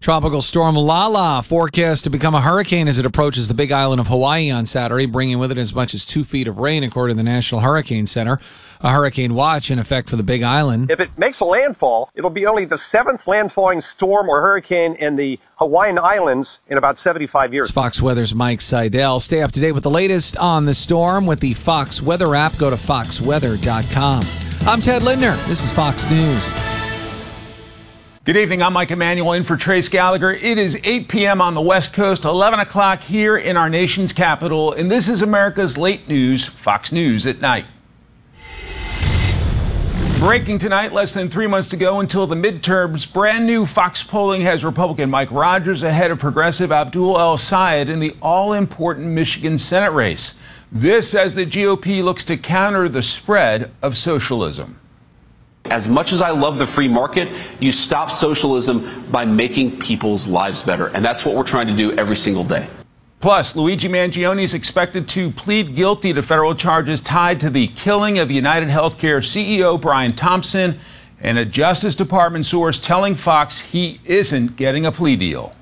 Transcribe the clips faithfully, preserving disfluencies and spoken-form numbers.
Tropical storm Lala forecast to become a hurricane as it approaches the Big Island of Hawaii on Saturday, bringing with it as much as two feet of rain, according to the National Hurricane Center. A hurricane watch in effect for the Big Island. If it makes a landfall, it'll be only the seventh landfalling storm or hurricane in the Hawaiian Islands in about seventy-five years. It's Fox Weather's Mike Seidel. Stay up to date with the latest on the storm with the Fox Weather app. Go to fox weather dot com. I'm Ted Lindner. This is Fox News. Good evening. I'm Mike Emanuel in for Trace Gallagher. It is eight p.m. on the West Coast, eleven o'clock here in our nation's capital, and this is America's late news, Fox News at Night. Breaking tonight, less than three months to go until the midterms. Brand new Fox polling has Republican Mike Rogers ahead of progressive Abdul El-Sayed in the all-important Michigan Senate race. This as the G O P looks to counter the spread of socialism. As much as I love the free market, you stop socialism by making people's lives better. And that's what we're trying to do every single day. Plus, Luigi Mangione is expected to plead guilty to federal charges tied to the killing of United Healthcare C E O Brian Thompson, and a Justice Department source telling Fox he isn't getting a plea deal.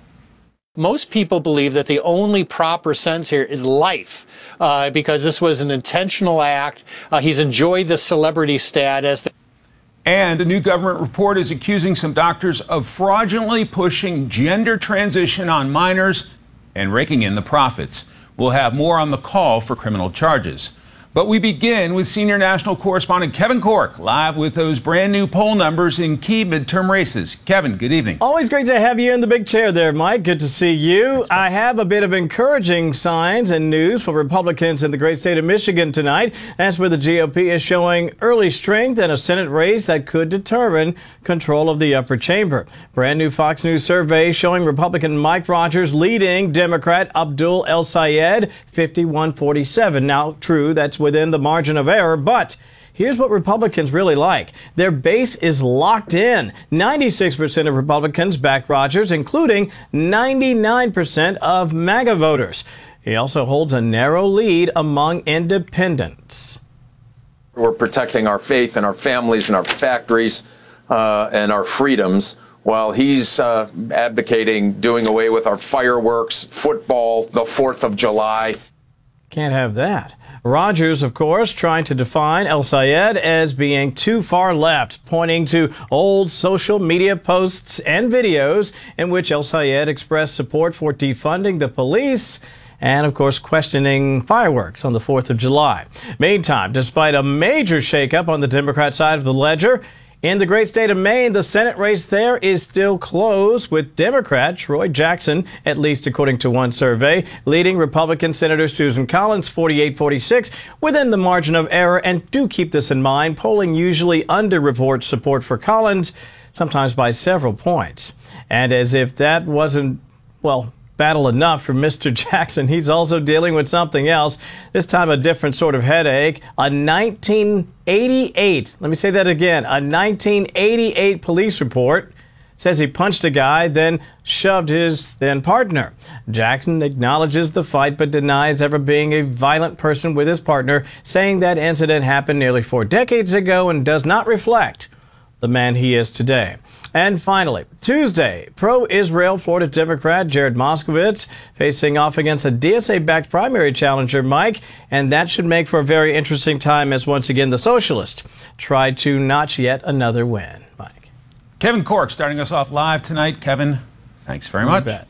Most people believe that the only proper sentence here is life uh, because this was an intentional act. Uh, he's enjoyed the celebrity status. And a new government report is accusing some doctors of fraudulently pushing gender transition on minors and raking in the profits. We'll have more on the call for criminal charges. But we begin with senior national correspondent Kevin Corke, live with those brand new poll numbers in key midterm races. Kevin, good evening. Always great to have you in the big chair there, Mike. Good to see you. I have a bit of encouraging signs and news for Republicans in the great state of Michigan tonight. That's where the G O P is showing early strength in a Senate race that could determine control of the upper chamber. Brand new Fox News survey showing Republican Mike Rogers leading Democrat Abdul El-Sayed fifty-one forty-seven. Now, true, that's within the margin of error, but here's what Republicans really like. Their base is locked in. ninety-six percent of Republicans back Rogers, including ninety-nine percent of MAGA voters. He also holds a narrow lead among independents. We're protecting our faith and our families and our factories uh, and our freedoms, while he's uh, advocating doing away with our fireworks, football, the fourth of July. Can't have that. Rogers, of course, trying to define El-Sayed as being too far left, pointing to old social media posts and videos in which El-Sayed expressed support for defunding the police and, of course, questioning fireworks on the fourth of July. Meantime, despite a major shakeup on the Democrat side of the ledger, in the great state of Maine, the Senate race there is still close, with Democrat Troy Jackson, at least according to one survey, leading Republican Senator Susan Collins forty-eight forty-six within the margin of error. And do keep this in mind, polling usually underreports support for Collins, sometimes by several points. And as if that wasn't, well, battle enough for Mister Jackson, he's also dealing with something else, this time a different sort of headache. A nineteen eighty-eight, let me say that again, a nineteen eighty-eight police report says he punched a guy, then shoved his then partner. Jackson acknowledges the fight but denies ever being a violent person with his partner, saying that incident happened nearly four decades ago and does not reflect the man he is today. And finally, Tuesday, pro-Israel Florida Democrat Jared Moskowitz facing off against a D S A-backed primary challenger, Mike, and that should make for a very interesting time as once again the socialist tried to notch yet another win. Mike. Kevin Corke starting us off live tonight. Kevin, thanks very much. You bet.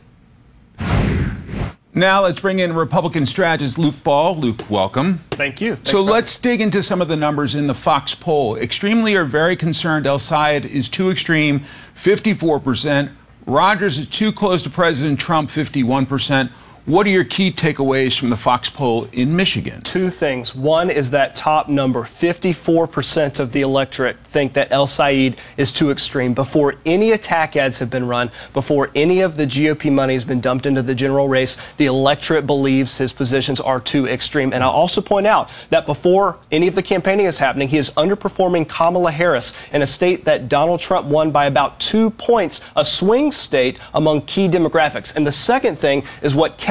Now let's bring in Republican strategist Luke Ball. Luke, welcome. Thank you. Thanks so let's dig into some of the numbers in the Fox poll. Extremely or very concerned El-Sayed is too extreme, fifty-four percent. Rogers is too close to President Trump, fifty-one percent. What are your key takeaways from the Fox poll in Michigan? Two things. One is that top number, fifty-four percent of the electorate think that El-Sayed is too extreme. Before any attack ads have been run, before any of the G O P money has been dumped into the general race, the electorate believes his positions are too extreme. And I'll also point out that before any of the campaigning is happening, he is underperforming Kamala Harris in a state that Donald Trump won by about two points, a swing state among key demographics. And the second thing is what Kevin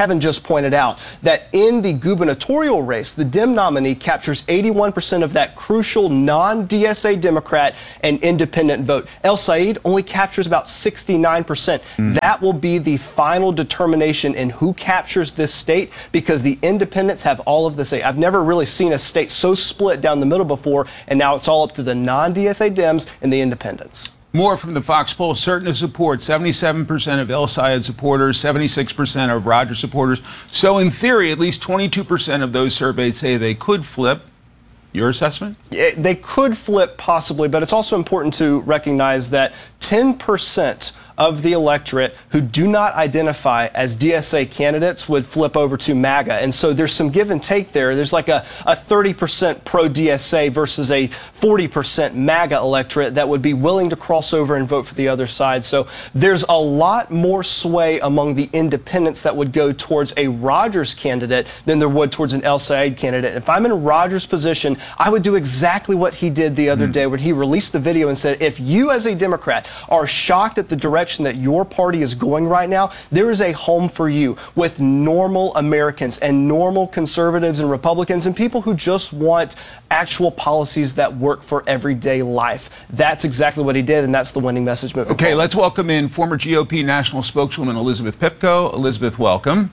Kevin just pointed out, that in the gubernatorial race, the Dem nominee captures eighty-one percent of that crucial non-D S A Democrat and independent vote. El Said only captures about sixty-nine percent. Mm. That will be the final determination in who captures this state, because the independents have all of the say. I've never really seen a state so split down the middle before, and now it's all up to the non-D S A Dems and the independents. More from the Fox poll. Certain to support, seventy-seven percent of El Sayed supporters, seventy-six percent of Rogers supporters. So in theory, at least twenty-two percent of those surveyed say they could flip. Your assessment? Yeah, they could flip possibly, but it's also important to recognize that ten percent of the electorate who do not identify as D S A candidates would flip over to MAGA. And so there's some give and take there. There's like a, a thirty percent pro-D S A versus a forty percent MAGA electorate that would be willing to cross over and vote for the other side. So there's a lot more sway among the independents that would go towards a Rogers candidate than there would towards an El Sayed candidate. If I'm in Rogers' position, I would do exactly what he did the other mm. day when he released the video and said, if you as a Democrat are shocked at the direction that your party is going right now, there is a home for you with normal Americans and normal conservatives and Republicans and people who just want actual policies that work for everyday life. That's exactly what he did, and that's the winning message moving Okay, forward. Let's welcome in former G O P national spokeswoman Elizabeth Pipko. Elizabeth, welcome.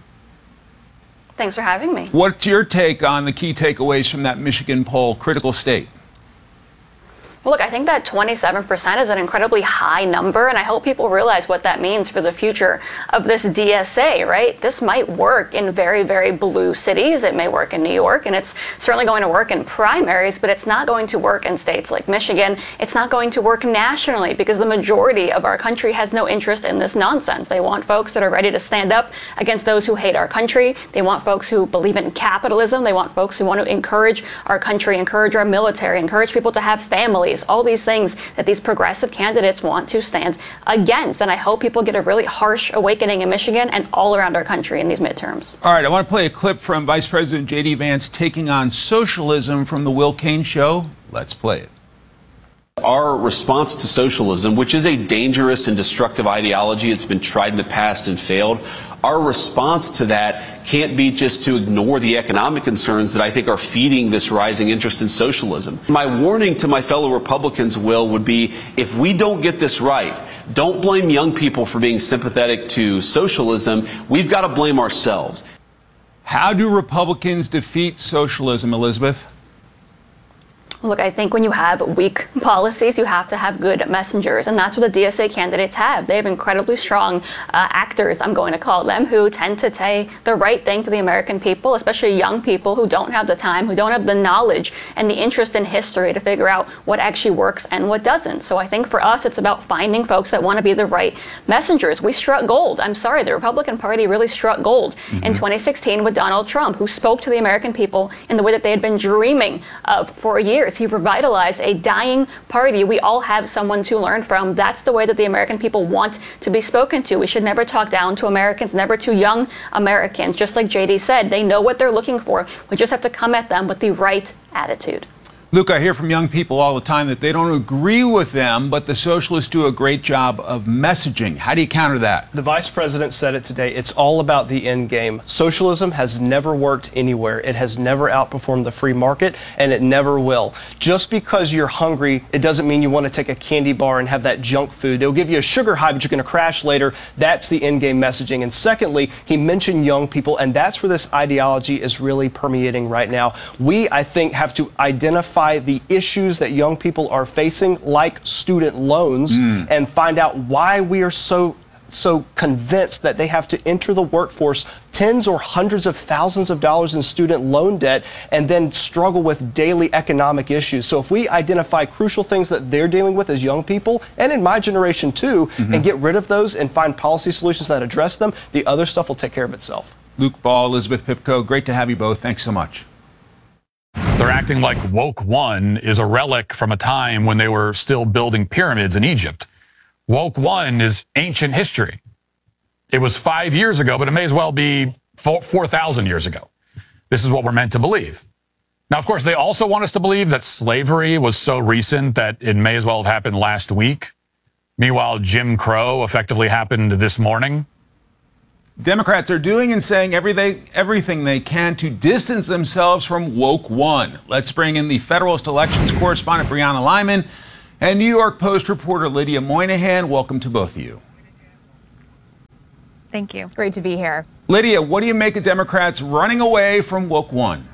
Thanks for having me. What's your take on the key takeaways from that Michigan poll, critical state? Well, look, I think that twenty-seven percent is an incredibly high number, and I hope people realize what that means for the future of this D S A, right? This might work in very, very blue cities. It may work in New York, and it's certainly going to work in primaries, but it's not going to work in states like Michigan. It's not going to work nationally because the majority of our country has no interest in this nonsense. They want folks that are ready to stand up against those who hate our country. They want folks who believe in capitalism. They want folks who want to encourage our country, encourage our military, encourage people to have families. All these things that these progressive candidates want to stand against. And I hope people get a really harsh awakening in Michigan and all around our country in these midterms. All right, I want to play a clip from Vice President J D Vance taking on socialism from the Will Cain Show. Let's play it. Our response to socialism, which is a dangerous and destructive ideology, it's been tried in the past and failed. Our response to that can't be just to ignore the economic concerns that I think are feeding this rising interest in socialism. My warning to my fellow Republicans, Will, would be if we don't get this right, don't blame young people for being sympathetic to socialism. We've got to blame ourselves. How do Republicans defeat socialism, Elizabeth? Look, I think when you have weak policies, you have to have good messengers, and that's what the D S A candidates have. They have incredibly strong uh, actors, I'm going to call them, who tend to say the right thing to the American people, especially young people who don't have the time, who don't have the knowledge and the interest in history to figure out what actually works and what doesn't. So I think for us, it's about finding folks that want to be the right messengers. We struck gold. I'm sorry, the Republican Party really struck gold mm-hmm. in twenty sixteen with Donald Trump, who spoke to the American people in the way that they had been dreaming of for years. He revitalized a dying party. We all have someone to learn from. That's the way that the American people want to be spoken to. We should never talk down to Americans, never to young Americans. Just like J D said, they know what they're looking for. We just have to come at them with the right attitude. Luke, I hear from young people all the time that they don't agree with them, but the socialists do a great job of messaging. How do you counter that? The vice president said it today. It's all about the end game. Socialism has never worked anywhere. It has never outperformed the free market, and it never will. Just because you're hungry, it doesn't mean you want to take a candy bar and have that junk food. It'll give you a sugar high, but you're going to crash later. That's the end game messaging. And secondly, he mentioned young people, and that's where this ideology is really permeating right now. We, I think, have to identify the issues that young people are facing, like student loans, mm. and find out why we are so so convinced that they have to enter the workforce tens or hundreds of thousands of dollars in student loan debt and then struggle with daily economic issues. So if we identify crucial things that they're dealing with as young people, and in my generation too, mm-hmm. and get rid of those and find policy solutions that address them, the other stuff will take care of itself. Luke Ball, Elizabeth Pipko, great to have you both. Thanks so much. They're acting like Woke One is a relic from a time when they were still building pyramids in Egypt. Woke One is ancient history. It was five years ago, but it may as well be four thousand years ago. This is what we're meant to believe. Now, of course, they also want us to believe that slavery was so recent that it may as well have happened last week. Meanwhile, Jim Crow effectively happened this morning. Democrats are doing and saying everything, everything they can to distance themselves from woke one. Let's bring in the Federalist Elections correspondent Brianna Lyman and New York Post reporter Lydia Moynihan. Welcome to both of you. Thank you. Great to be here. Lydia, what do you make of Democrats running away from woke one?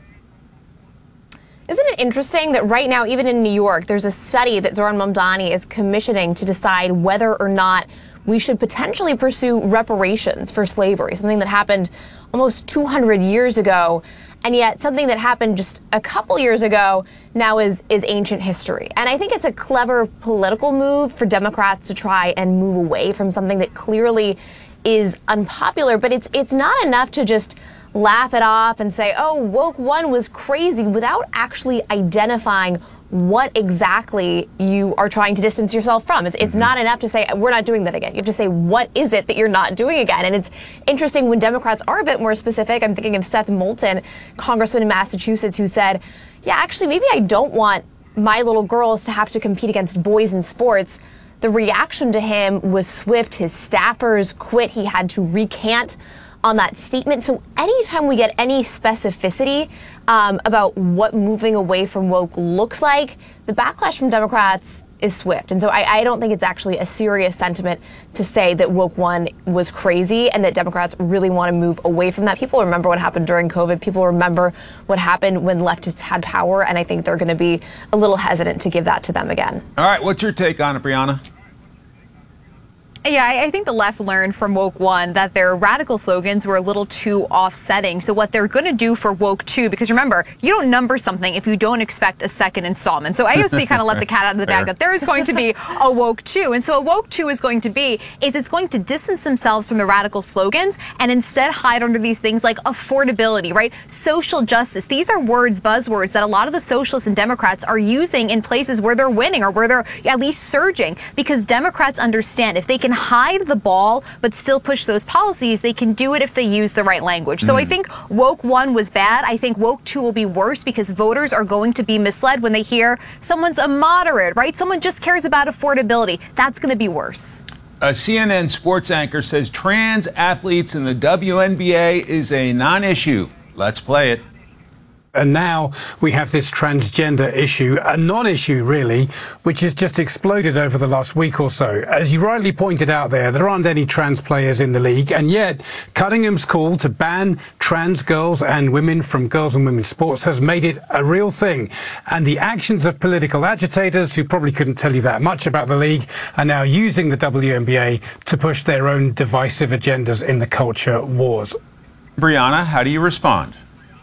Isn't it interesting that right now, even in New York, there's a study that Zohran Mamdani is commissioning to decide whether or not we should potentially pursue reparations for slavery, something that happened almost two hundred years ago, and yet something that happened just a couple years ago now is, is ancient history. And I think it's a clever political move for Democrats to try and move away from something that clearly is unpopular, but it's it's not enough to just laugh it off and say, oh, woke one was crazy, without actually identifying what exactly you are trying to distance yourself from. It's, it's not enough to say, we're not doing that again. You have to say, what is it that you're not doing again? And it's interesting when Democrats are a bit more specific. I'm thinking of Seth Moulton, congressman in Massachusetts, who said, yeah, actually, maybe I don't want my little girls to have to compete against boys in sports. The reaction to him was swift. His staffers quit. He had to recant on that statement. So anytime we get any specificity um, about what moving away from woke looks like, the backlash from Democrats is swift. And so I, I don't think it's actually a serious sentiment to say that woke one was crazy and that Democrats really want to move away from that. People remember what happened during COVID. People remember what happened when leftists had power. And I think they're going to be a little hesitant to give that to them again. All right. What's your take on it, Brianna? Yeah, I think the left learned from woke one that their radical slogans were a little too offsetting. So what they're going to do for woke two, because remember, you don't number something if you don't expect a second installment. So A O C kind of let the cat out of the bag that there is going to be a woke two. And so a woke two is going to be, is it's going to distance themselves from the radical slogans and instead hide under these things like affordability, right? Social justice. These are words, buzzwords that a lot of the socialists and Democrats are using in places where they're winning or where they're at least surging, because Democrats understand if they can hide the ball but still push those policies, they can do it if they use the right language. So mm. I think woke one was bad. I think woke two will be worse because voters are going to be misled when they hear someone's a moderate, right? Someone just cares about affordability. That's going to be worse. A C N N sports anchor says trans athletes in the W N B A is a non-issue. Let's play it. And now we have this transgender issue, a non-issue really, which has just exploded over the last week or so. As you rightly pointed out there, there aren't any trans players in the league, and yet Cunningham's call to ban trans girls and women from girls and women's sports has made it a real thing. And the actions of political agitators, who probably couldn't tell you that much about the league, are now using the W N B A to push their own divisive agendas in the culture wars. Brianna, how do you respond?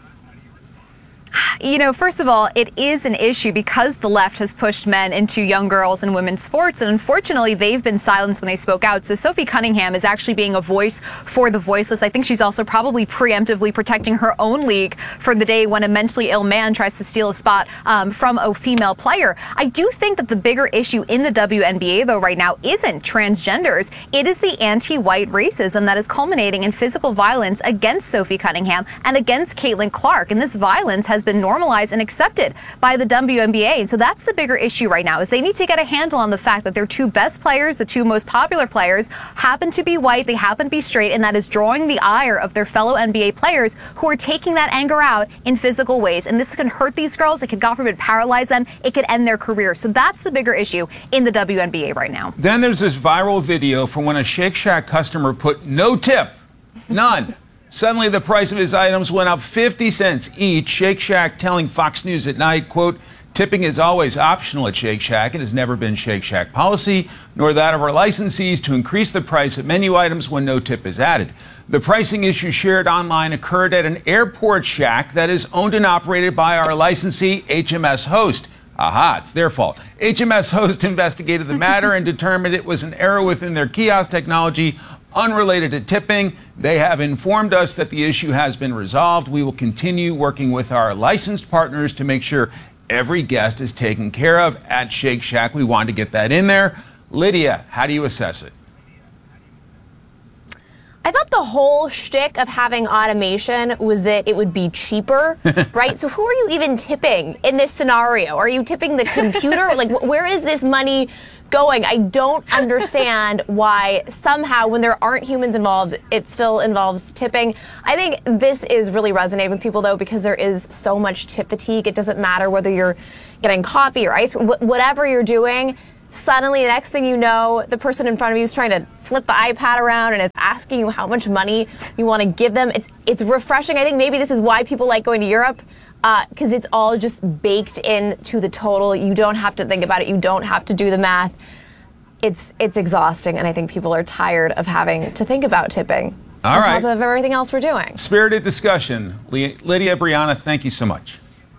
You know, first of all, it is an issue because the left has pushed men into young girls and women's sports, and unfortunately, they've been silenced when they spoke out. So Sophie Cunningham is actually being a voice for the voiceless. I think she's also probably preemptively protecting her own league for the day when a mentally ill man tries to steal a spot um, from a female player. I do think that the bigger issue in the W N B A, though, right now isn't transgenders. It is the anti-white racism that is culminating in physical violence against Sophie Cunningham and against Caitlin Clark. And this violence has been normalized and accepted by the W N B A. And so that's the bigger issue right now, is they need to get a handle on the fact that their two best players, the two most popular players, happen to be white, they happen to be straight, and that is drawing the ire of their fellow N B A players who are taking that anger out in physical ways. And this can hurt these girls. It could, God forbid, paralyze them. It could end their career. So that's the bigger issue in the W N B A right now. Then there's this viral video from when a Shake Shack customer put no tip, none. Suddenly, the price of his items went up fifty cents each. Shake Shack telling Fox News at Night, quote, tipping is always optional at Shake Shack. It has never been Shake Shack policy, nor that of our licensees, to increase the price of menu items when no tip is added. The pricing issue shared online occurred at an airport shack that is owned and operated by our licensee, H M S Host. Aha, it's their fault. H M S Host investigated the matter and determined it was an error within their kiosk technology unrelated to tipping. They have informed us that the issue has been resolved. We will continue working with our licensed partners to make sure every guest is taken care of at Shake Shack. We wanted to get that in there. Lydia, how do you assess it? I I thought the whole shtick of having automation was that it would be cheaper, right? So who are you even tipping in this scenario? Are you tipping the computer? Like, wh- where is this money going? I don't understand why somehow when there aren't humans involved, it still involves tipping. I think this is really resonating with people, though, because there is so much tip fatigue. It doesn't matter whether you're getting coffee or ice, wh- whatever you're doing. Suddenly, the next thing you know, the person in front of you is trying to flip the iPad around and it's asking you how much money you want to give them. It's it's refreshing. I think maybe this is why people like going to Europe, because uh, it's all just baked into the total. You don't have to think about it. You don't have to do the math. It's it's exhausting, and I think people are tired of having to think about tipping all on right. top of everything else we're doing. Spirited discussion. Lydia, Brianna, thank you so much.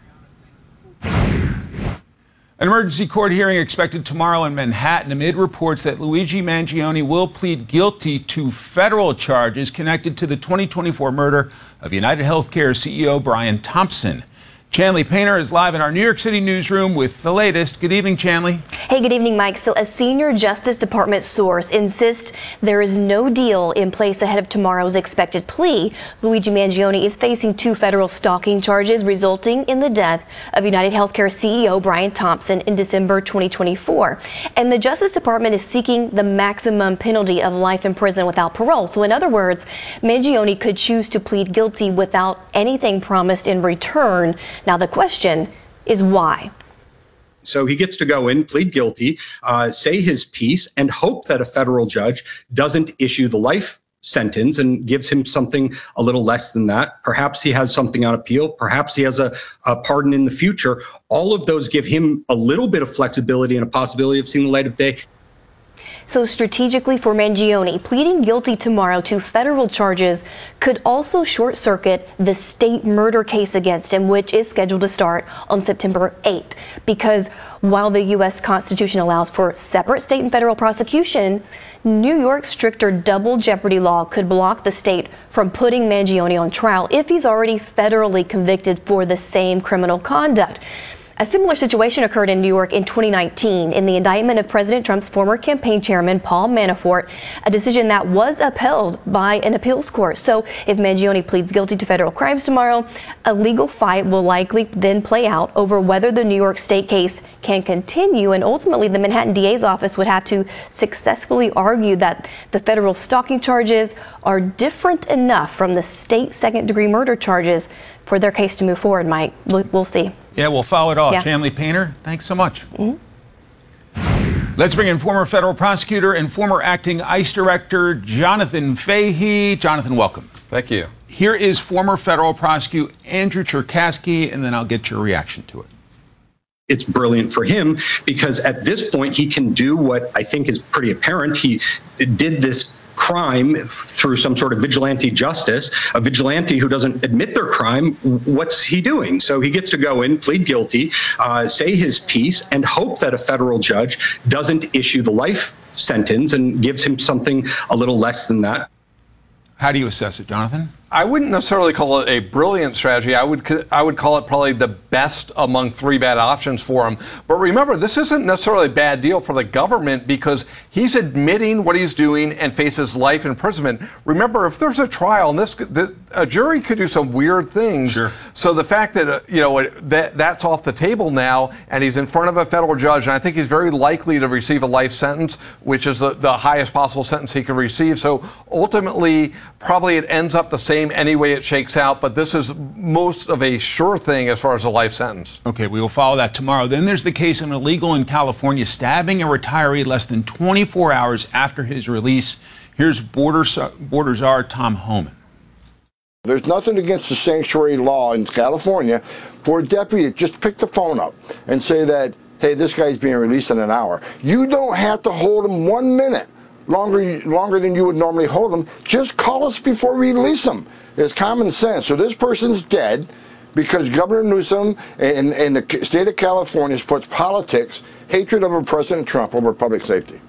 An emergency court hearing expected tomorrow in Manhattan amid reports that Luigi Mangione will plead guilty to federal charges connected to the twenty twenty-four murder of UnitedHealthcare C E O Brian Thompson. Chanley Painter is live in our New York City newsroom with the latest. Good evening, Chanley. Hey, good evening, Mike. So a senior Justice Department source insists there is no deal in place ahead of tomorrow's expected plea. Luigi Mangione is facing two federal stalking charges resulting in the death of UnitedHealthcare C E O Brian Thompson in December twenty twenty-four. And the Justice Department is seeking the maximum penalty of life in prison without parole. So in other words, Mangione could choose to plead guilty without anything promised in return. Now, the question is why? So he gets to go in, plead guilty, uh, say his piece, and hope that a federal judge doesn't issue the life sentence and gives him something a little less than that. Perhaps he has something on appeal. Perhaps he has a, a pardon in the future. All of those give him a little bit of flexibility and a possibility of seeing the light of day. So strategically for Mangione, pleading guilty tomorrow to federal charges could also short-circuit the state murder case against him, which is scheduled to start on September eighth. Because while the U S Constitution allows for separate state and federal prosecution, New York's stricter double jeopardy law could block the state from putting Mangione on trial if he's already federally convicted for the same criminal conduct. A similar situation occurred in New York in twenty nineteen in the indictment of President Trump's former campaign chairman, Paul Manafort, a decision that was upheld by an appeals court. So if Mangione pleads guilty to federal crimes tomorrow, a legal fight will likely then play out over whether the New York state case can continue. And ultimately, the Manhattan D A's office would have to successfully argue that the federal stalking charges are different enough from the state second-degree murder charges for their case to move forward, Mike. We'll see. Yeah, we'll follow it all. Yeah. Chanley Painter, thanks so much. Mm-hmm. Let's bring in former federal prosecutor and former acting ICE director Jonathan Fahey. Jonathan, welcome. Thank you. Here is former federal prosecutor Andrew Cherkasky, and then I'll get your reaction to it. It's brilliant for him because at this point he can do what I think is pretty apparent. He did this crime through some sort of vigilante justice. A vigilante who doesn't admit their crime, what's he doing? So he gets to go in, plead guilty, uh, say his piece, and hope that a federal judge doesn't issue the life sentence and gives him something a little less than that. How do you assess it, Jonathan? I wouldn't necessarily call it a brilliant strategy. I would I would call it probably the best among three bad options for him. But remember, this isn't necessarily a bad deal for the government because he's admitting what he's doing and faces life imprisonment. Remember, if there's a trial, and this the, a jury could do some weird things. Sure. So the fact that uh, you know that that's off the table now, and he's in front of a federal judge, and I think he's very likely to receive a life sentence, which is the, the highest possible sentence he can receive. So ultimately, probably it ends up the same any way it shakes out, but this is most of a sure thing as far as a life sentence. Okay, we will follow that tomorrow. Then there's the case of an illegal in California stabbing a retiree less than twenty-four hours after his release. Here's Border, Border Czar Tom Homan. There's nothing against the sanctuary law in California for a deputy to just pick the phone up and say that, hey, this guy's being released in an hour. You don't have to hold him one minute. Longer, longer than you would normally hold them. Just call us before we release them. It's common sense. So this person's dead because Governor Newsom and, and the state of California puts politics, hatred of President Trump over public safety.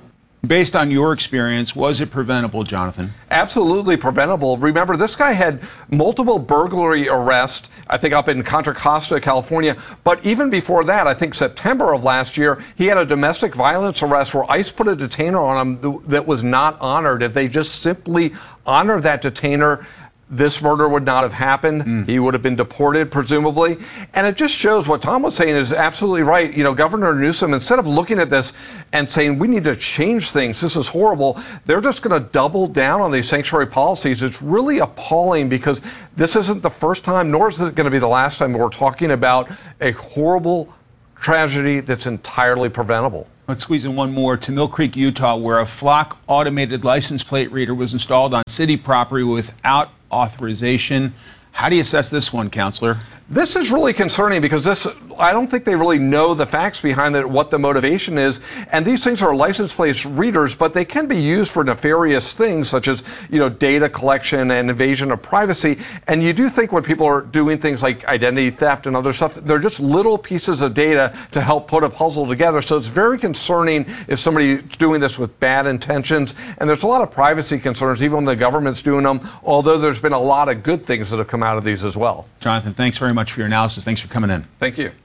Based on your experience, was it preventable, Jonathan? Absolutely preventable. Remember, this guy had multiple burglary arrests, I think up in Contra Costa, California. But even before that, I think September of last year, he had a domestic violence arrest where ICE put a detainer on him that was not honored. If they just simply honor that detainer, this murder would not have happened. Mm. He would have been deported, presumably. And it just shows what Tom was saying is absolutely right. You know, Governor Newsom, instead of looking at this and saying, we need to change things, this is horrible, they're just going to double down on these sanctuary policies. It's really appalling because this isn't the first time, nor is it going to be the last time we're talking about a horrible tragedy that's entirely preventable. Let's squeeze in one more to Mill Creek, Utah, where a Flock automated license plate reader was installed on city property without authorization. How do you assess this one, Counselor? This is really concerning because this, I don't think they really know the facts behind it, what the motivation is. And these things are license plate readers, but they can be used for nefarious things such as, you know, data collection and invasion of privacy. And you do think when people are doing things like identity theft and other stuff, they're just little pieces of data to help put a puzzle together. So it's very concerning if somebody's doing this with bad intentions. And there's a lot of privacy concerns, even when the government's doing them, although there's been a lot of good things that have come out of these as well. Jonathan, thanks very much for your analysis. Thanks for coming in. Thank you.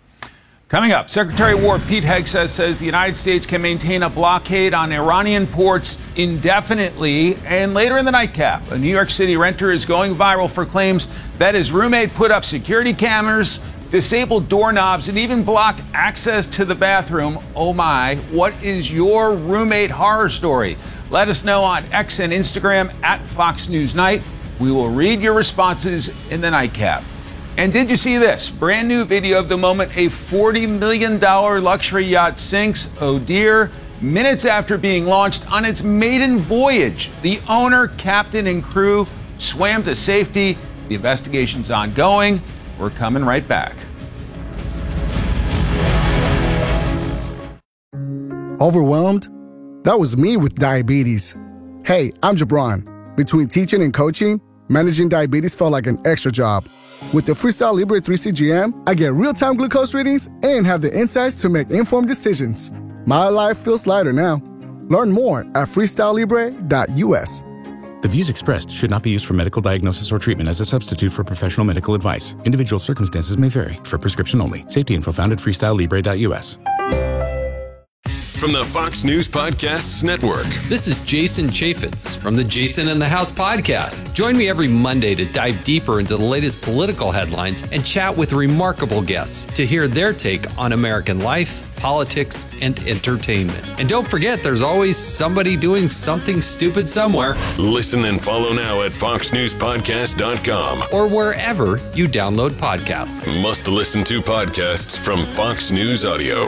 Coming up, Secretary of War Pete Hegseth says the United States can maintain a blockade on Iranian ports indefinitely. And later in the nightcap, a New York City renter is going viral for claims that his roommate put up security cameras, disabled doorknobs, and even blocked access to the bathroom. Oh my, what is your roommate horror story? Let us know on X and Instagram at Fox News Night. We will read your responses in the nightcap. And did you see this? Brand new video of the moment a forty million dollars luxury yacht sinks, oh dear, minutes after being launched on its maiden voyage. The owner, captain, and crew swam to safety. The investigation's ongoing. We're coming right back. Overwhelmed? That was me with diabetes. Hey, I'm Jabron. Between teaching and coaching, managing diabetes felt like an extra job. With the Freestyle Libre three C G M, I get real-time glucose readings and have the insights to make informed decisions. My life feels lighter now. Learn more at freestyle libre dot u s. The views expressed should not be used for medical diagnosis or treatment as a substitute for professional medical advice. Individual circumstances may vary. For prescription only. Safety info found at freestyle libre dot u s. From the Fox News Podcasts Network. This is Jason Chaffetz from the Jason in the House podcast. Join me every Monday to dive deeper into the latest political headlines and chat with remarkable guests to hear their take on American life, politics, and entertainment. And don't forget, there's always somebody doing something stupid somewhere. Listen and follow now at fox news podcast dot com or wherever you download podcasts. Must listen to podcasts from Fox News Audio.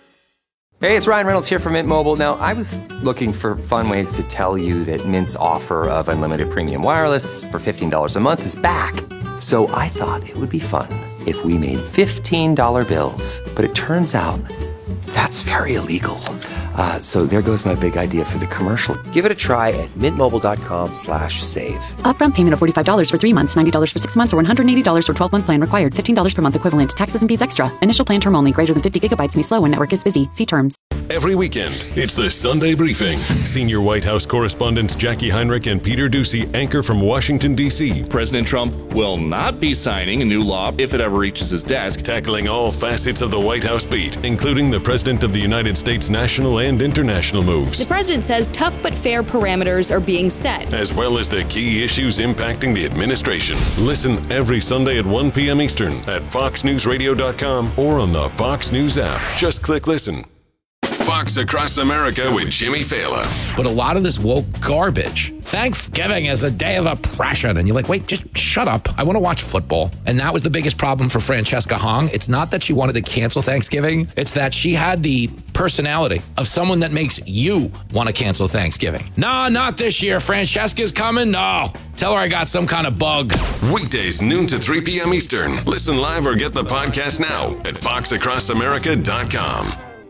Hey, it's Ryan Reynolds here from Mint Mobile. Now, I was looking for fun ways to tell you that Mint's offer of unlimited premium wireless for fifteen dollars a month is back. So I thought it would be fun if we made fifteen dollar bills. But it turns out that's very illegal. Uh, so there goes my big idea for the commercial. Give it a try at mintmobile.com slash save. Upfront payment of forty-five dollars for three months, ninety dollars for six months, or one hundred eighty dollars for twelve-month plan required. fifteen dollars per month equivalent. Taxes and fees extra. Initial plan term only. Greater than fifty gigabytes may slow when network is busy. See terms. Every weekend, it's the Sunday Briefing. Senior White House correspondents Jackie Heinrich and Peter Doocy anchor from Washington, D C President Trump will not be signing a new law if it ever reaches his desk. Tackling all facets of the White House beat, including the President of the United States national and international moves. The president says tough but fair parameters are being set, as well as the key issues impacting the administration. Listen every Sunday at one p.m. Eastern at fox news radio dot com or on the Fox News app. Just click listen. Fox Across America with Jimmy Fallon. But a lot of this woke garbage. Thanksgiving is a day of oppression. And you're like, wait, just shut up. I want to watch football. And that was the biggest problem for Francesca Hong. It's not that she wanted to cancel Thanksgiving. It's that she had the personality of someone that makes you want to cancel Thanksgiving. No, not this year. Francesca's coming? No. Tell her I got some kind of bug. Weekdays, noon to three p.m. Eastern. Listen live or get the podcast now at fox across america dot com.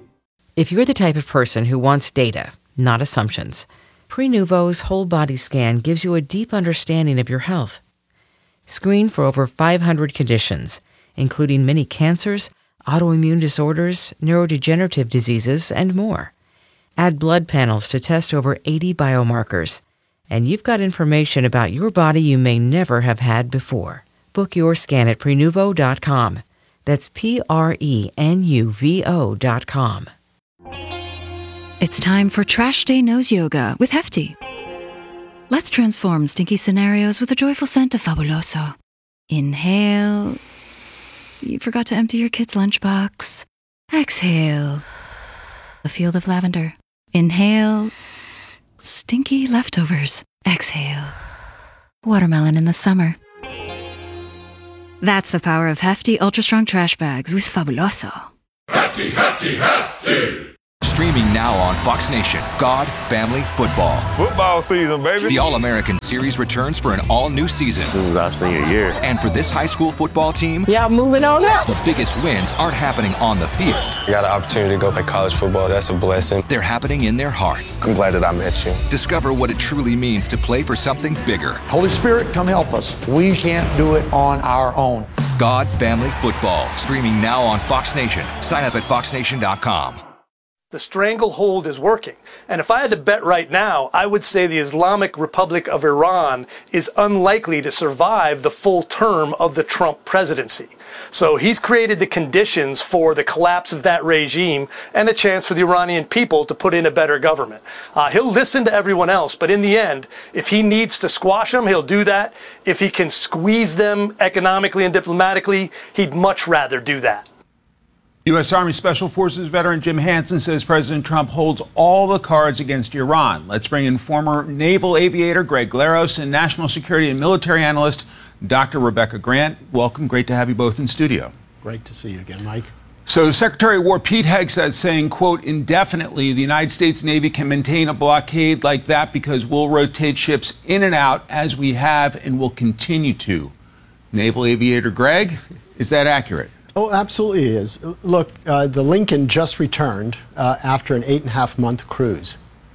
If you're the type of person who wants data, not assumptions, Prenuvo's whole body scan gives you a deep understanding of your health. Screen for over five hundred conditions, including many cancers, autoimmune disorders, neurodegenerative diseases, and more. Add blood panels to test over eighty biomarkers. And you've got information about your body you may never have had before. Book your scan at prenuvo dot com. That's P R E N U V O dot com. It's time for Trash Day Nose Yoga with Hefty. Let's transform stinky scenarios with a joyful scent of Fabuloso. Inhale. You forgot to empty your kid's lunchbox. Exhale. A field of lavender. Inhale. Stinky leftovers. Exhale. Watermelon in the summer. That's the power of Hefty Ultra Strong Trash Bags with Fabuloso. Hefty, hefty, hefty! Streaming now on Fox Nation, God, Family, Football. Football season, baby. The All-American Series returns for an all-new season. This is our senior year. And for this high school football team, yeah, moving on up. The biggest wins aren't happening on the field. I got an opportunity to go play college football. That's a blessing. They're happening in their hearts. I'm glad that I met you. Discover what it truly means to play for something bigger. Holy Spirit, come help us. We can't do it on our own. God, Family, Football. Streaming now on Fox Nation. Sign up at fox nation dot com. The stranglehold is working. And if I had to bet right now, I would say the Islamic Republic of Iran is unlikely to survive the full term of the Trump presidency. So he's created the conditions for the collapse of that regime and a chance for the Iranian people to put in a better government. Uh, he'll listen to everyone else, but in the end, if he needs to squash them, he'll do that. If he can squeeze them economically and diplomatically, he'd much rather do that. U S. Army Special Forces veteran Jim Hansen says President Trump holds all the cards against Iran. Let's bring in former naval aviator Greg Glaros and national security and military analyst Doctor Rebecca Grant. Welcome. Great to have you both in studio. Great to see you again, Mike. So Secretary of War Pete Hegseth saying, quote, indefinitely, the United States Navy can maintain a blockade like that because we'll rotate ships in and out as we have and will continue to. Naval aviator Greg, is that accurate? Oh, absolutely it is. Look, uh, the Lincoln just returned uh, after an eight and a half month cruise.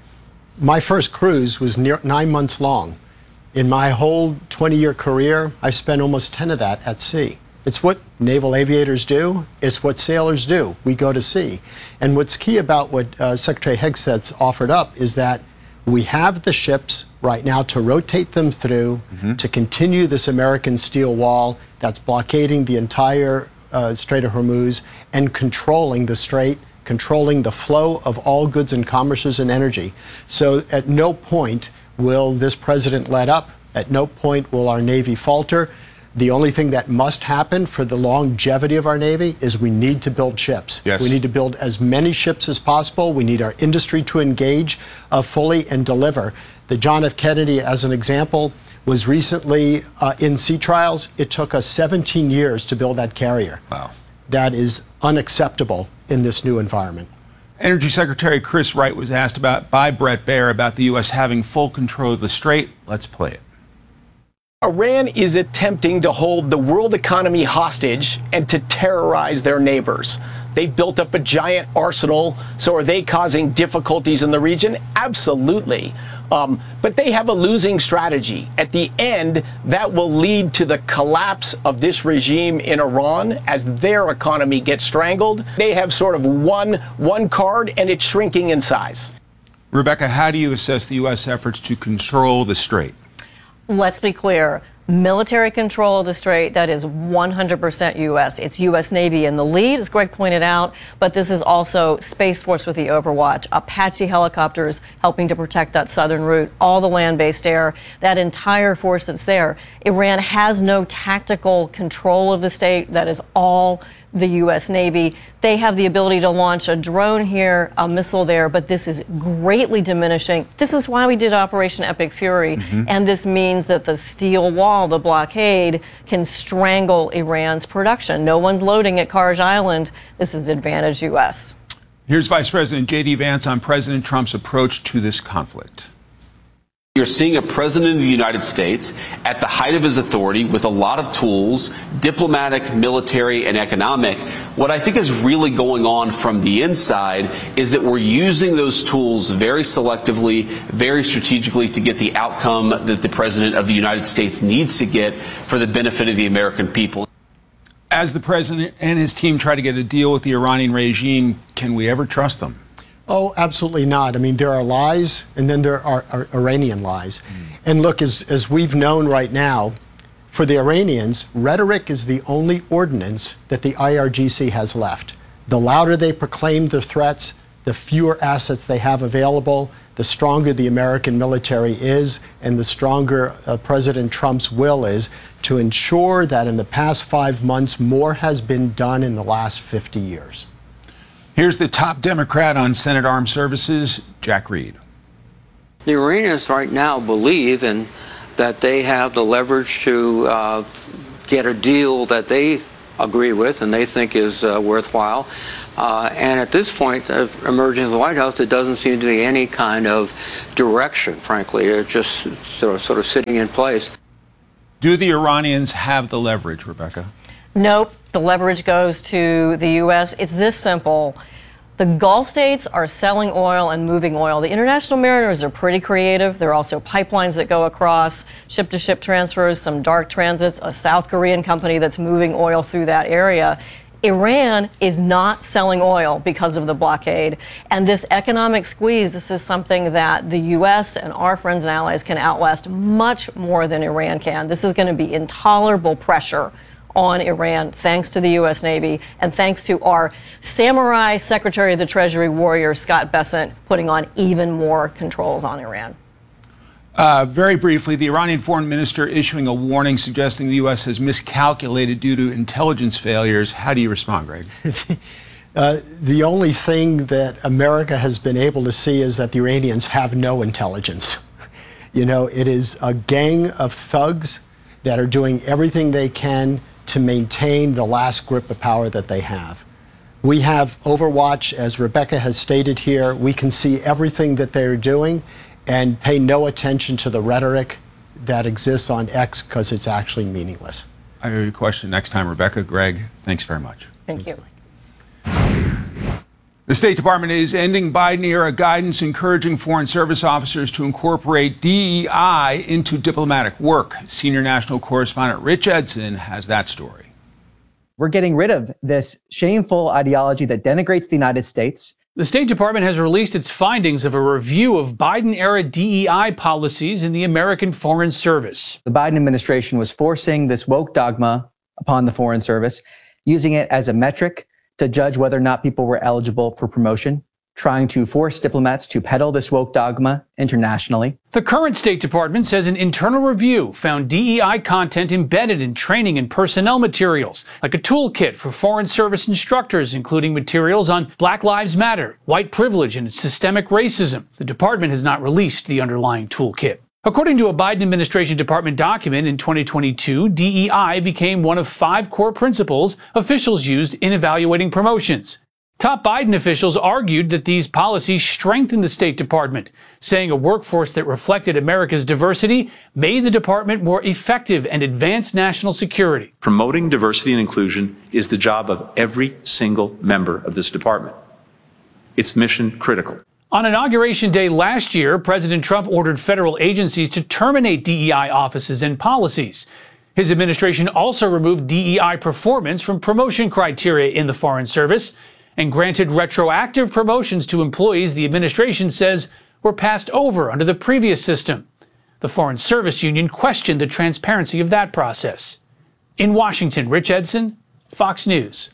My first cruise was near nine months long. In my whole twenty year career, I've spent almost ten of that at sea. It's what naval aviators do. It's what sailors do. We go to sea. And what's key about what uh, Secretary Hegseth's offered up is that we have the ships right now to rotate them through, mm-hmm. to continue this American steel wall that's blockading the entire Uh, Strait of Hormuz and controlling the strait, controlling the flow of all goods and commerces and energy. So at no point will this president let up. At no point will our Navy falter. The only thing that must happen for the longevity of our Navy is we need to build ships. Yes. We need to build as many ships as possible. We need our industry to engage uh, fully and deliver. The John F. Kennedy, as an example, was recently uh, in sea trials. It took us seventeen years to build that carrier. Wow. That is unacceptable in this new environment. Energy Secretary Chris Wright was asked about by Bret Baier about the U S having full control of the strait. Let's play it. Iran is attempting to hold the world economy hostage and to terrorize their neighbors. They've built up a giant arsenal, so are they causing difficulties in the region? Absolutely. Um, but they have a losing strategy. At the end, that will lead to the collapse of this regime in Iran as their economy gets strangled. They have sort of one, one card, and it's shrinking in size. Rebecca, how do you assess the U S efforts to control the strait? Let's be clear. Military control of the strait, that is one hundred percent U S. It's U S. Navy in the lead, as Greg pointed out, but this is also Space Force with the Overwatch, Apache helicopters helping to protect that southern route, all the land-based air, that entire force that's there. Iran has no tactical control of the state. That is all the U S. Navy. They have the ability to launch a drone here, a missile there, but this is greatly diminishing. This is why we did Operation Epic Fury, mm-hmm. and this means that the steel wall, the blockade, can strangle Iran's production. No one's loading at Karj Island. This is advantage U S. Here's Vice President J D Vance on President Trump's approach to this conflict. You're seeing a president of the United States at the height of his authority with a lot of tools, diplomatic, military, and economic. What I think is really going on from the inside is that we're using those tools very selectively, very strategically to get the outcome that the president of the United States needs to get for the benefit of the American people. As the president and his team try to get a deal with the Iranian regime, can we ever trust them? Oh, absolutely not. I mean, there are lies, and then there are, are Iranian lies. Mm. And look, as, as we've known right now, for the Iranians, rhetoric is the only ordinance that the I R G C has left. The louder they proclaim the threats, the fewer assets they have available, the stronger the American military is, and the stronger uh, President Trump's will is to ensure that in the past five months, more has been done in the last fifty years. Here's the top Democrat on Senate Armed Services, Jack Reed. The Iranians right now believe in that they have the leverage to uh, get a deal that they agree with and they think is uh, worthwhile. Uh, and at this point, uh, emerging in the White House, there doesn't seem to be any kind of direction, frankly. It's just sort of, sort of sitting in place. Do the Iranians have the leverage, Rebecca? Nope. The leverage goes to the U S. It's this simple. The Gulf states are selling oil and moving oil. The international mariners are pretty creative. There are also pipelines that go across, ship-to-ship transfers, some dark transits, a South Korean company that's moving oil through that area. Iran is not selling oil because of the blockade. And this economic squeeze, this is something that the U S and our friends and allies can outlast much more than Iran can. This is going to be intolerable pressure on Iran, thanks to the U S Navy and thanks to our samurai Secretary of the Treasury warrior, Scott Bessent, putting on even more controls on Iran. Uh, very briefly, the Iranian foreign minister issuing a warning suggesting the U S has miscalculated due to intelligence failures. How do you respond, Greg? uh, the only thing that America has been able to see is that the Iranians have no intelligence. You know, it is a gang of thugs that are doing everything they can to maintain the last grip of power that they have. We have Overwatch, as Rebecca has stated here. We can see everything that they're doing and pay no attention to the rhetoric that exists on X because it's actually meaningless. I have a question next time, Rebecca. Greg, thanks very much. Thank you. The State Department is ending Biden-era guidance encouraging Foreign Service officers to incorporate D E I into diplomatic work. Senior national correspondent Rich Edson has that story. We're getting rid of this shameful ideology that denigrates the United States. The State Department has released its findings of a review of Biden-era D E I policies in the American Foreign Service. The Biden administration was forcing this woke dogma upon the Foreign Service, using it as a metric to judge whether or not people were eligible for promotion, trying to force diplomats to peddle this woke dogma internationally. The current State Department says an internal review found D E I content embedded in training and personnel materials, like a toolkit for Foreign Service instructors, including materials on Black Lives Matter, white privilege, and systemic racism. The department has not released the underlying toolkit. According to a Biden administration department document in twenty twenty-two, D E I became one of five core principles officials used in evaluating promotions. Top Biden officials argued that these policies strengthened the State Department, saying a workforce that reflected America's diversity made the department more effective and advanced national security. Promoting diversity and inclusion is the job of every single member of this department. It's mission critical. On Inauguration Day last year, President Trump ordered federal agencies to terminate D E I offices and policies. His administration also removed D E I performance from promotion criteria in the Foreign Service and granted retroactive promotions to employees the administration says were passed over under the previous system. The Foreign Service Union questioned the transparency of that process. In Washington, Rich Edson, Fox News.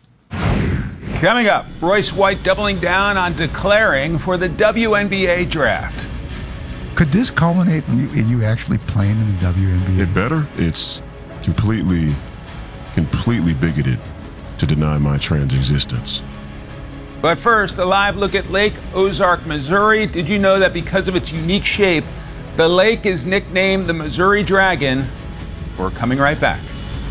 Coming up, Royce White doubling down on declaring for the W N B A draft. Could this culminate in you, in you actually playing in the W N B A? It better. It's completely, completely bigoted to deny my trans existence. But first, a live look at Lake Ozark, Missouri. Did you know that because of its unique shape, the lake is nicknamed the Missouri Dragon? We're coming right back.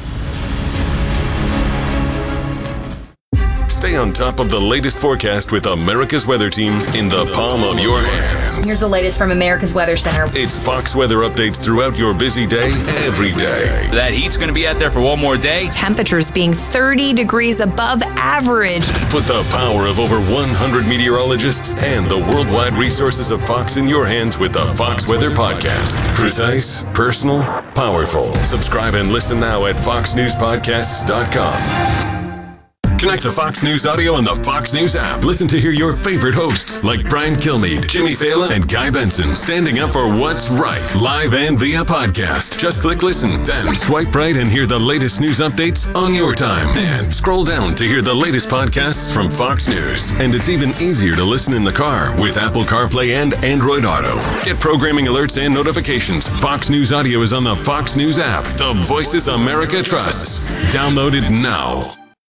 Stay on top of the latest forecast with America's Weather Team in the palm of your hands. Here's the latest from America's Weather Center. It's Fox weather updates throughout your busy day, every day. That heat's going to be out there for one more day. Temperatures being thirty degrees above average. Put the power of over one hundred meteorologists and the worldwide resources of Fox in your hands with the Fox Weather Podcast. Precise, personal, powerful. Subscribe and listen now at fox news podcasts dot com. Connect to Fox News Audio on the Fox News app. Listen to hear your favorite hosts like Brian Kilmeade, Jimmy Fallon, and Guy Benson standing up for what's right, live and via podcast. Just click listen, then swipe right and hear the latest news updates on your time. And scroll down to hear the latest podcasts from Fox News. And it's even easier to listen in the car with Apple CarPlay and Android Auto. Get programming alerts and notifications. Fox News Audio is on the Fox News app. The voices America trusts. Download it now.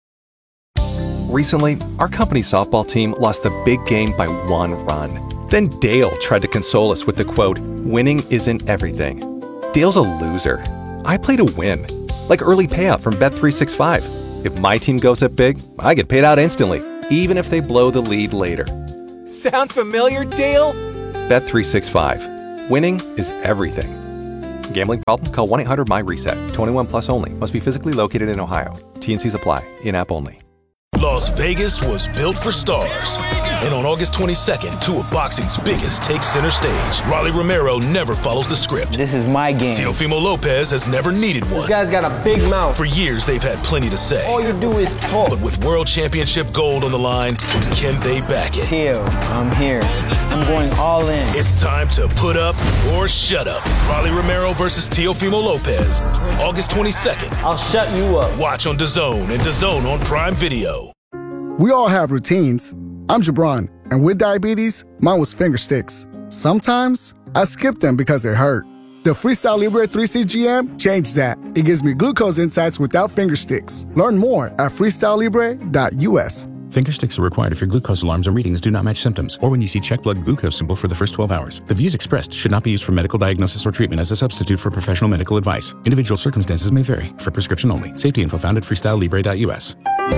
Recently, our company's softball team lost the big game by one run. Then Dale tried to console us with the quote, "Winning isn't everything." Dale's a loser. I play to win. Like early payout from Bet three sixty-five. If my team goes up big, I get paid out instantly, even if they blow the lead later. Sound familiar, Dale? Bet three sixty-five. Winning is everything. Gambling problem? Call one eight hundred M Y reset. twenty-one plus only. Must be physically located in Ohio. T and Cs apply. In-app only. Las Vegas was built for stars. And on August twenty-second, two of boxing's biggest take center stage. Rolly Romero never follows the script. This is my game. Teofimo Lopez has never needed one. This guy's got a big mouth. For years, they've had plenty to say. All you do is talk. But with world championship gold on the line, can they back it? Teo, I'm here. I'm going all in. It's time to put up or shut up. Rolly Romero versus Teofimo Lopez. August twenty-second. I'll shut you up. Watch on DAZN and DAZN on Prime Video. We all have routines. I'm Jabron, and with diabetes, mine was finger sticks. Sometimes, I skip them because it hurt. The Freestyle Libre three C G M changed that. It gives me glucose insights without finger sticks. Learn more at freestyle libre dot U S. Finger sticks are required if your glucose alarms or readings do not match symptoms, or when you see check blood glucose symbol for the first twelve hours. The views expressed should not be used for medical diagnosis or treatment as a substitute for professional medical advice. Individual circumstances may vary. For prescription only. Safety info found at freestyle libre dot U S.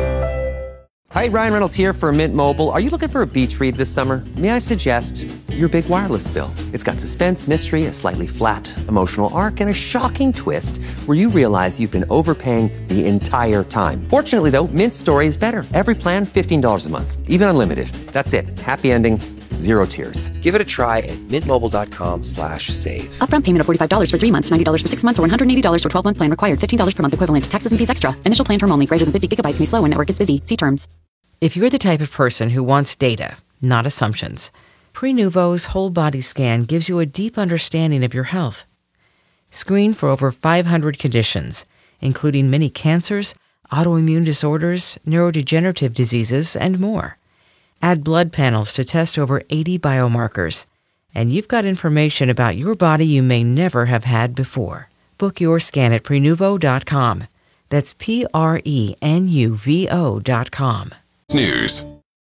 Hi, Ryan Reynolds here for Mint Mobile. Are you looking for a beach read this summer? May I suggest your big wireless bill? It's got suspense, mystery, a slightly flat emotional arc, and a shocking twist where you realize you've been overpaying the entire time. Fortunately, though, Mint's story is better. Every plan, fifteen dollars a month, even unlimited. That's it. Happy ending, zero tears. Give it a try at mintmobile.com slash save. Upfront payment of forty-five dollars for three months, ninety dollars for six months, or one hundred eighty dollars for twelve-month plan required. fifteen dollars per month equivalent. Taxes and fees extra. Initial plan term only. Greater than fifty gigabytes may slow when network is busy. See terms. If you're the type of person who wants data, not assumptions, Prenuvo's whole body scan gives you a deep understanding of your health. Screen for over five hundred conditions, including many cancers, autoimmune disorders, neurodegenerative diseases, and more. Add blood panels to test over eighty biomarkers, and you've got information about your body you may never have had before. Book your scan at Prenuvo dot com. That's P R E N U V O dot com. News.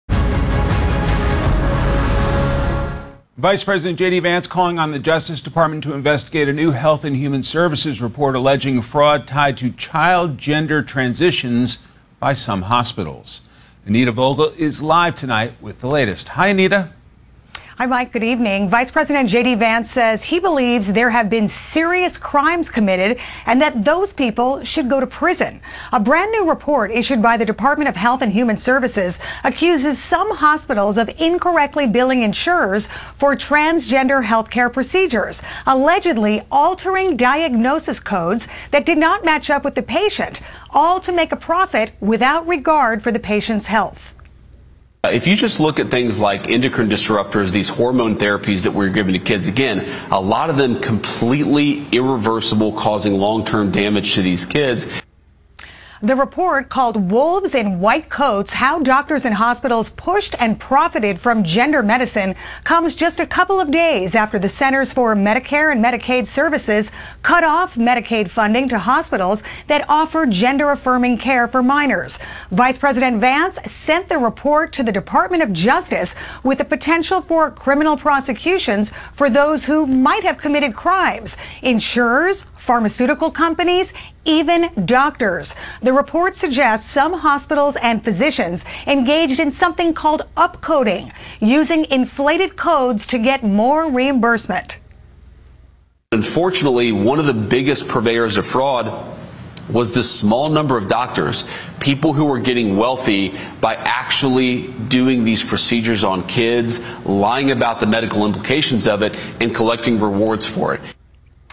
Vice President J D Vance calling on the Justice Department to investigate a new Health and Human Services report alleging fraud tied to child gender transitions by some hospitals. Anita Vogel is live tonight with the latest. Hi, Anita. Hi, Mike. Good evening. Vice President J D Vance says he believes there have been serious crimes committed and that those people should go to prison. A brand new report issued by the Department of Health and Human Services accuses some hospitals of incorrectly billing insurers for transgender healthcare procedures, allegedly altering diagnosis codes that did not match up with the patient, all to make a profit without regard for the patient's health. If you just look at things like endocrine disruptors, these hormone therapies that we're giving to kids, again, a lot of them completely irreversible, causing long-term damage to these kids. The report, called Wolves in White Coats: How Doctors and Hospitals Pushed and Profited from Gender Medicine, comes just a couple of days after the Centers for Medicare and Medicaid Services cut off Medicaid funding to hospitals that offer gender-affirming care for minors. Vice President Vance sent the report to the Department of Justice with the potential for criminal prosecutions for those who might have committed crimes: insurers, pharmaceutical companies, even doctors. The report suggests some hospitals and physicians engaged in something called upcoding, using inflated codes to get more reimbursement. Unfortunately, one of the biggest purveyors of fraud was the small number of doctors, people who were getting wealthy by actually doing these procedures on kids, lying about the medical implications of it, and collecting rewards for it.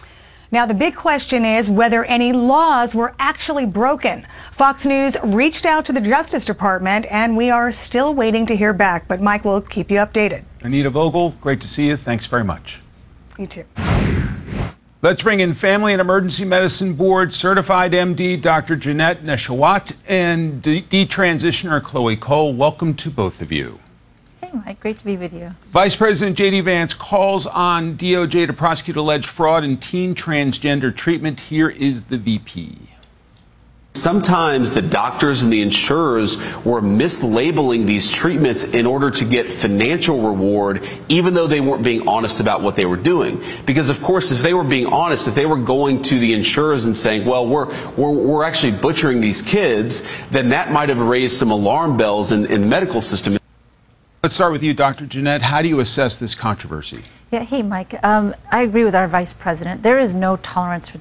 Now, the big question is whether any laws were actually broken. Fox News reached out to the Justice Department, and we are still waiting to hear back. But Mike will keep you updated. Anita Vogel, great to see you. Thanks very much. You too. Let's bring in Family and Emergency Medicine Board certified M D Doctor Janette Neshawat and detransitioner Chloe Cole. Welcome to both of you. Hey, Mike. Great to be with you. Vice President J D Vance calls on D O J to prosecute alleged fraud in teen transgender treatment. Here is the V P. Sometimes the doctors and the insurers were mislabeling these treatments in order to get financial reward, even though they weren't being honest about what they were doing. Because, of course, if they were being honest, if they were going to the insurers and saying, well, we're, we're, we're actually butchering these kids, then that might have raised some alarm bells in, in the medical system. Let's start with you, Doctor Janette. How do you assess this controversy? Yeah, hey, Mike. Um, I agree with our vice president. There is no tolerance for